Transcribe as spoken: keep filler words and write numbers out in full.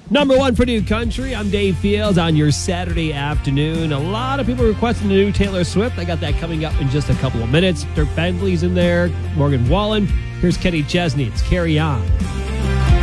Number one for New Country. I'm Dave Fields on your Saturday afternoon. A lot of people requesting the new Taylor Swift. I got that coming up in just a couple of minutes. Dirk Bentley's in there. Morgan Wallen. Here's Kenny Chesney. It's Carry On.